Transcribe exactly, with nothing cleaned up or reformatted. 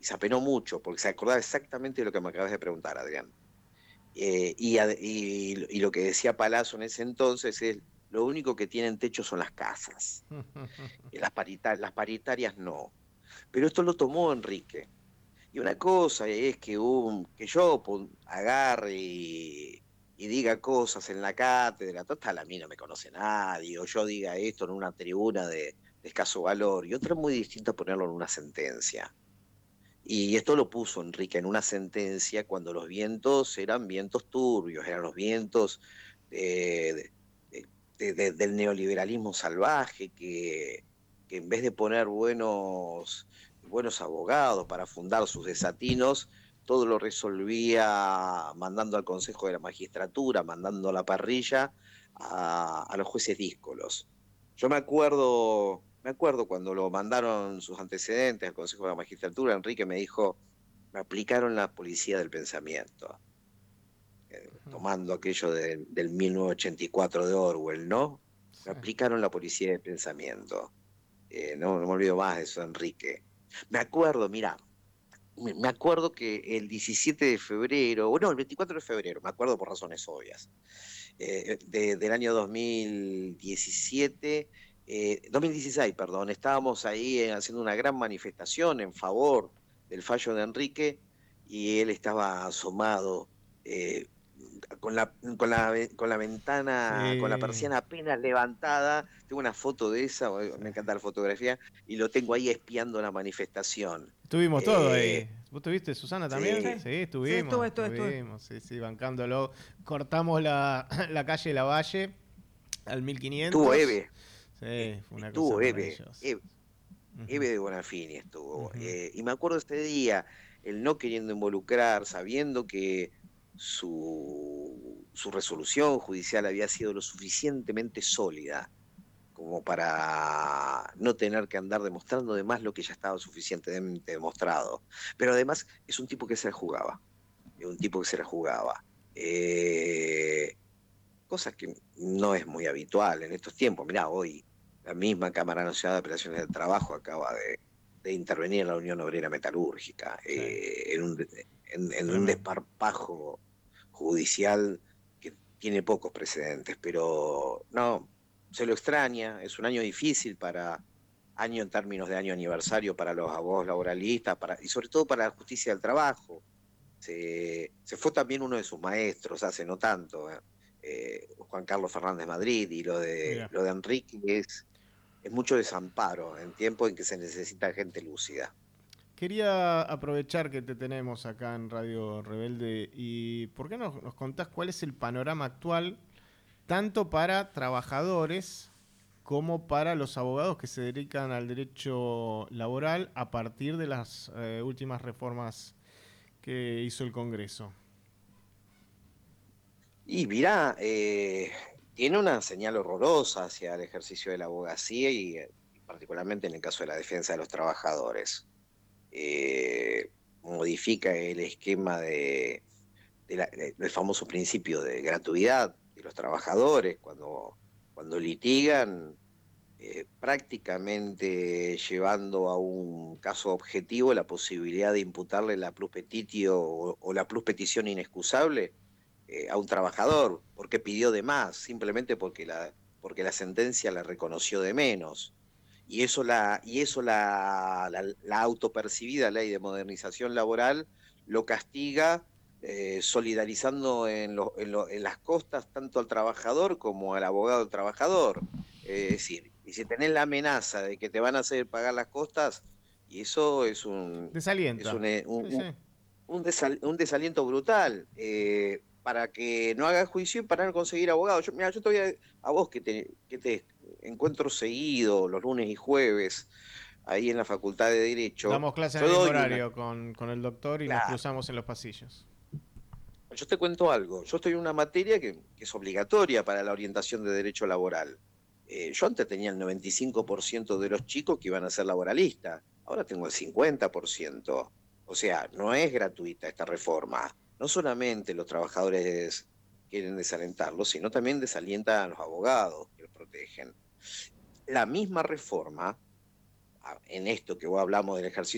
se apenó mucho porque se acordaba exactamente de lo que me acabas de preguntar, Adrián. Eh, y, y, y lo que decía Palazzo en ese entonces es, lo único que tienen techo son las casas, y las, parita las paritarias no. Pero esto lo tomó Enrique. Y una cosa es que, un, que yo pon, agarre y, y diga cosas en la cátedra, total, a mí no me conoce nadie, o yo diga esto en una tribuna de, de escaso valor, y otra muy distinta ponerlo en una sentencia. Y esto lo puso Enrique en una sentencia cuando los vientos eran vientos turbios, eran los vientos de, de, de, de, del neoliberalismo salvaje, que, que en vez de poner buenos, buenos abogados para fundar sus desatinos, todo lo resolvía mandando al Consejo de la Magistratura, mandando a la parrilla a, a los jueces díscolos. Yo me acuerdo, me acuerdo cuando lo mandaron sus antecedentes al Consejo de la Magistratura, Enrique me dijo, me aplicaron la policía del pensamiento, eh, tomando aquello de, del mil novecientos ochenta y cuatro de Orwell, ¿no? Me Sí. aplicaron la policía del pensamiento. Eh, no, no me olvido más de eso, Enrique. Me acuerdo, mira, me me acuerdo que el diecisiete de febrero, o no, el veinticuatro de febrero, me acuerdo por razones obvias, eh, de, del año dos mil diecisiete, eh, dos mil dieciséis, perdón, estábamos ahí eh, haciendo una gran manifestación en favor del fallo de Enrique y él estaba asomado eh, con la, con la, con la ventana, con la Sí, persiana apenas levantada. Tengo una foto de esa, sí. me encanta la fotografía, y lo tengo ahí espiando la manifestación. Estuvimos todos Eh, ahí. ¿Vos estuviste, Susana, también? sí, Sí, Sí, sí, estuvimos, estuve, estuve, estuve. estuvimos, sí, sí, bancándolo. Cortamos la, la calle Lavalle al estuvo mil quinientos. Eve, eh, Sí, fue una cosa estuvo Eve, maravillosa. Eve, Ujú, Eve de Bonafini estuvo. ujú. Eh, y me acuerdo este día, el no queriendo involucrar, sabiendo que su, su resolución judicial había sido lo suficientemente sólida como para no tener que andar demostrando de más lo que ya estaba suficientemente demostrado. Pero además es un tipo que se la jugaba, es un tipo que se la jugaba. Eh, Cosa que no es muy habitual en estos tiempos. Mirá, hoy la misma Cámara Nacional de Apelaciones del Trabajo acaba de, de intervenir en la Unión Obrera Metalúrgica, Sí, eh, en, un, en, en un tremendo. desparpajo judicial que tiene pocos precedentes, pero no, se lo extraña, es un año difícil para año en términos de año aniversario para los abogados laboralistas para, y sobre todo para la justicia del trabajo. Se, se fue también uno de sus maestros hace no tanto, eh, eh, Juan Carlos Fernández Madrid, y lo de, Mira, lo de Enrique es, es mucho desamparo en tiempos en que se necesita gente lúcida. quería aprovechar que te tenemos acá en Radio Rebelde y ¿por qué no nos contás cuál es el panorama actual tanto para trabajadores como para los abogados que se dedican al derecho laboral a partir de las eh, últimas reformas que hizo el Congreso? Y mirá, eh, tiene una señal horrorosa hacia el ejercicio de la abogacía y, eh, y particularmente en el caso de la defensa de los trabajadores. Eh, Modifica el esquema de, de la- de- del famoso principio de gratuidad de los trabajadores cuando, cuando litigan, eh, prácticamente llevando a un caso objetivo la posibilidad de imputarle la plus petitio o, o la plus petición inexcusable eh, a un trabajador porque pidió de más, simplemente porque la, porque la sentencia la reconoció de menos. Y eso la, y eso la, la, la autopercibida ley de modernización laboral lo castiga, eh, solidarizando en, lo, en, lo, en, las costas tanto al trabajador como al abogado del trabajador. Eh, es decir, y si tenés la amenaza de que te van a hacer pagar las costas, y eso es un, es Desalienta. un, eh, un, Sí, sí. un, un desal, un desaliento brutal, eh, para que no hagas juicio y para no conseguir abogados. Yo, mira, yo te voy a, a vos que te, que te encuentro seguido los lunes y jueves ahí en la Facultad de Derecho, Damos clase en yo el mismo doy una... horario con, con el doctor y nos Claro, cruzamos en los pasillos. yo te cuento algo. Yo estoy en una materia que, que es obligatoria para la orientación de derecho laboral. Eh, yo antes tenía el noventa y cinco por ciento de los chicos que iban a ser laboralistas. Ahora tengo el cincuenta por ciento. O sea, no es gratuita esta reforma. No solamente los trabajadores quieren desalentarlo, sino también desalientan a los abogados que los protegen. La misma reforma, en esto que vos hablamos del ejercicio